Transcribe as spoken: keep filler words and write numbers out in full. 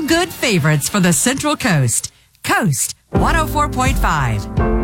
feel-good favorites for the Central Coast. Coast one oh four point five.